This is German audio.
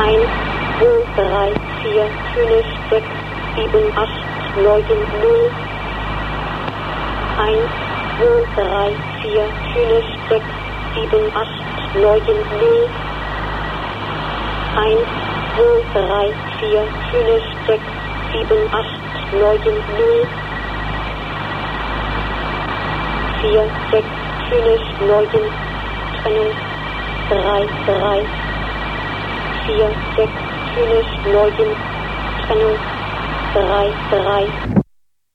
1, 2, 3, 4, 5, 6, 7, 8, 9, 0. 1, 2, 3, 4, 5, 6, 7, 8, 9, 0. 1, 2, 3, 4, 5, 6, 7, 8, 9, 0. 4, 6, 5, 9, Trennung, 3, 3. 4, 6, 5, 9, Trennung, 3, 3.